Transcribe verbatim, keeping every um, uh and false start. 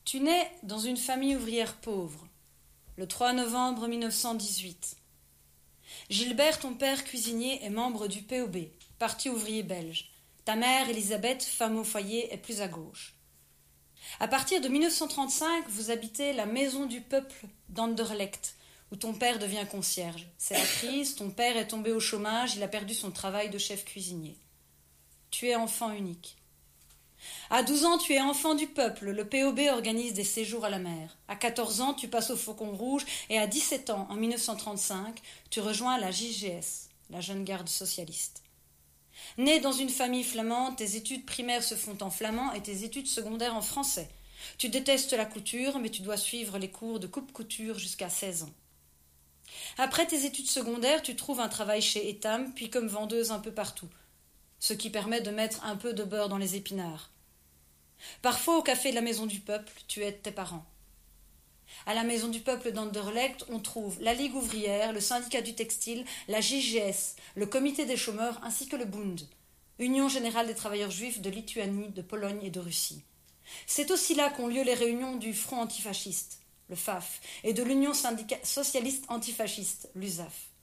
Tu nais dans une famille ouvrière pauvre, le trois novembre mille neuf cent dix-huit. Gilbert, ton père cuisinier, est membre du P O B, Parti ouvrier belge. Ta mère, Elisabeth, femme au foyer, est plus à gauche. À partir de mille neuf cent trente-cinq, vous habitez la maison du peuple d'Anderlecht, où ton père devient concierge. C'est la crise, ton père est tombé au chômage, il a perdu son travail de chef cuisinier. Tu es enfant unique. À douze ans, tu es enfant du peuple, le P O B organise des séjours à la mer. À quatorze ans, tu passes au Faucon Rouge et à dix-sept ans, en mille neuf cent trente-cinq, tu rejoins la J G S, la Jeune Garde Socialiste. Né dans une famille flamande, tes études primaires se font en flamand et tes études secondaires en français. Tu détestes la couture, mais tu dois suivre les cours de coupe-couture jusqu'à seize ans. Après tes études secondaires, tu trouves un travail chez Etam, puis comme vendeuse un peu partout, ce qui permet de mettre un peu de beurre dans les épinards. Parfois, au café de la Maison du Peuple, tu aides tes parents. À la Maison du Peuple d'Anderlecht, on trouve la Ligue ouvrière, le syndicat du textile, la J G S, le comité des chômeurs ainsi que le Bund, Union générale des travailleurs juifs de Lituanie, de Pologne et de Russie. C'est aussi là qu'ont lieu les réunions du Front antifasciste, le F A F, et de l'Union syndica- socialiste antifasciste, l'U S A F.